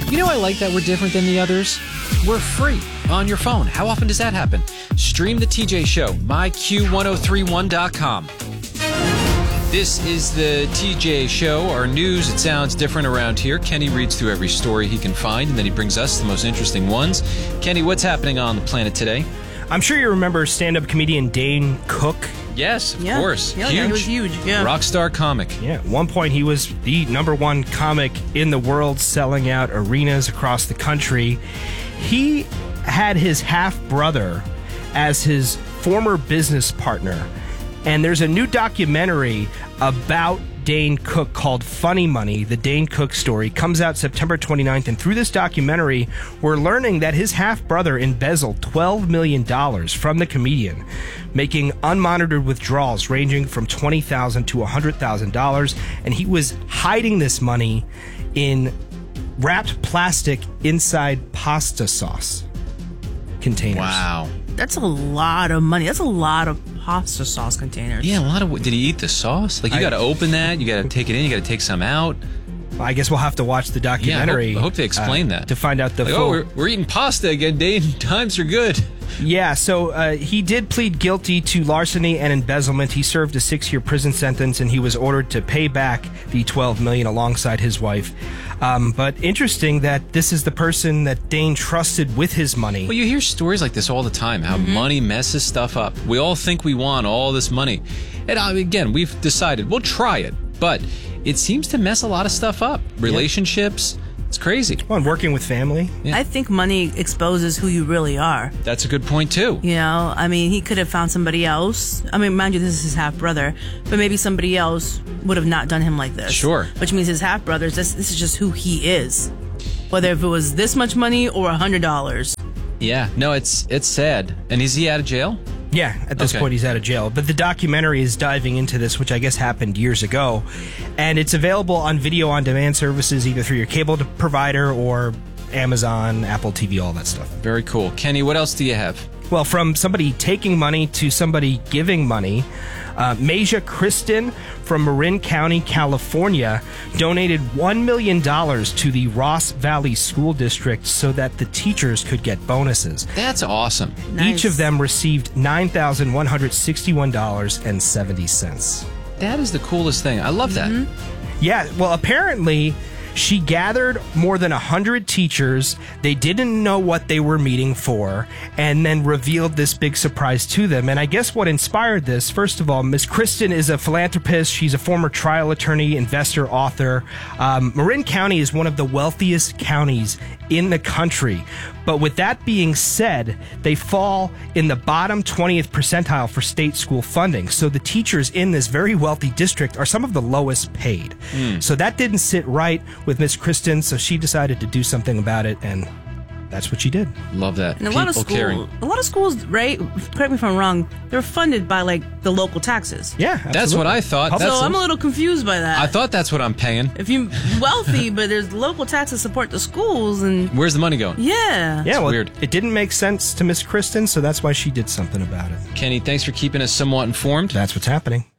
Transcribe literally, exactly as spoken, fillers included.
You know, I like that we're different than the others. We're free on your phone. How often does that happen? Stream the T J Show, my Q ten thirty-one dot com. This is the T J Show, our news. It sounds different around here. Kenny reads through every story he can find, and then he brings us the most interesting ones. Kenny, what's happening on the planet today? I'm sure you remember stand-up comedian Dane Cook. Yes, of yeah. course. Yeah, huge. yeah, he was huge. Yeah. Rock star comic. Yeah, at one point he was the number one comic in the world, selling out arenas across the country. He had his half-brother as his former business partner. And there's a new documentary about Dane Cook called Funny Money, the Dane Cook story. Comes out September twenty-ninth, and through this documentary, we're learning that his half-brother embezzled twelve million dollars from the comedian, making unmonitored withdrawals ranging from twenty thousand dollars to one hundred thousand dollars, and he was hiding this money in wrapped plastic inside pasta sauce containers. Wow. That's a lot of money. That's a lot of pasta sauce containers. Yeah, a lot of... Did he eat the sauce? Like, you got to open that, you got to take it in, you got to take some out. I guess we'll have to watch the documentary. Yeah, I hope, I hope they explain uh, that. To find out the like, full... Oh, we're, we're eating pasta again, Dane. Times are good. Yeah, so uh, he did plead guilty to larceny and embezzlement. He served a six-year prison sentence, and he was ordered to pay back the twelve million dollars alongside his wife. Um, but interesting that this is the person that Dane trusted with his money. Well, you hear stories like this all the time, how mm-hmm. money messes stuff up. We all think we want all this money. And uh, again, we've decided we'll try it, but it seems to mess a lot of stuff up. Relationships... Yep. It's crazy. Well, and working with family. Yeah. I think money exposes who you really are. That's a good point, too. You know, I mean, he could have found somebody else. I mean, mind you, this is his half-brother, but maybe somebody else would have not done him like this. Sure. Which means his half-brothers, this, this is just who he is. Whether if it was this much money or one hundred dollars. Yeah. No, it's it's sad. And is he out of jail? Yeah, at this okay. point he's out of jail. But the documentary is diving into this, which I guess happened years ago. And it's available on video-on-demand services, either through your cable projvider or Amazon, Apple T V, all that stuff. Very cool. Kenny, what else do you have? Well, from somebody taking money to somebody giving money, uh, Maja Kristen from Marin County, California, donated one million dollars to the Ross Valley School District so that the teachers could get bonuses. That's awesome. Nice. Each of them received nine thousand one hundred sixty-one dollars and seventy cents. That is the coolest thing. I love that. Mm-hmm. Yeah, well, apparently... she gathered more than one hundred teachers. They didn't know what they were meeting for, and then revealed this big surprise to them. And I guess what inspired this, first of all, Miss Kristen is a philanthropist. She's a former trial attorney, investor, author. Um, Marin County is one of the wealthiest counties in the country. But with that being said, they fall in the bottom twentieth percentile for state school funding. So the teachers in this very wealthy district are some of the lowest paid. Mm. So that didn't sit right with Miss Kristen, so she decided to do something about it, and that's what she did. Love that. And a People lot of schools, caring. a lot of schools, right? Correct me if I'm wrong. They're funded by like the local taxes. Yeah, absolutely. That's what I thought. So That's I'm a little confused by that. I thought that's what I'm paying. If you're wealthy, but there's local taxes support the schools, and where's the money going? yeah, Yeah, well, weird. It didn't make sense to Miss Kristen, so that's why she did something about it. Kenny, thanks for keeping us somewhat informed. That's what's happening.